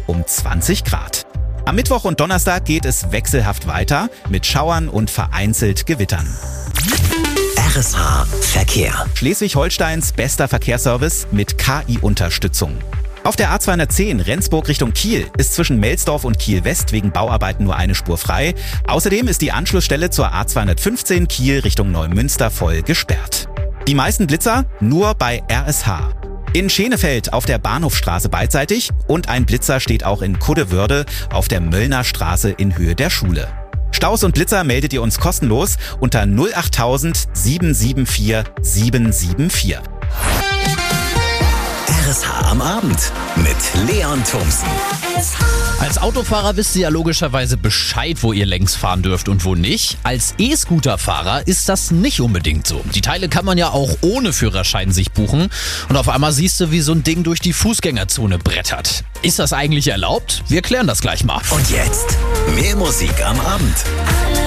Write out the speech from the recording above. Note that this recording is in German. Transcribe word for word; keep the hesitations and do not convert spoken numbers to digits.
um zwanzig Grad. Am Mittwoch und Donnerstag geht es wechselhaft weiter mit Schauern und vereinzelt Gewittern. R S H Verkehr. Schleswig-Holsteins bester Verkehrsservice mit K I-Unterstützung. Auf der A zweihundertzehn Rendsburg Richtung Kiel ist zwischen Melsdorf und Kiel West wegen Bauarbeiten nur eine Spur frei. Außerdem ist die Anschlussstelle zur A zweihundertfünfzehn Kiel Richtung Neumünster voll gesperrt. Die meisten Blitzer nur bei R S H. In Schenefeld auf der Bahnhofstraße beidseitig und ein Blitzer steht auch in Kuddewörde auf der Möllner Straße in Höhe der Schule. Staus und Blitzer meldet ihr uns kostenlos unter null achttausend sieben sieben vier sieben sieben vier. R S H am Abend mit Leon Thomsen. Als Autofahrer wisst ihr ja logischerweise Bescheid, wo ihr längs fahren dürft und wo nicht. Als E-Scooter-Fahrer ist das nicht unbedingt so. Die Teile kann man ja auch ohne Führerschein sich buchen. Und auf einmal siehst du, wie so ein Ding durch die Fußgängerzone brettert. Ist das eigentlich erlaubt? Wir klären das gleich mal. Und jetzt mehr Musik am Abend.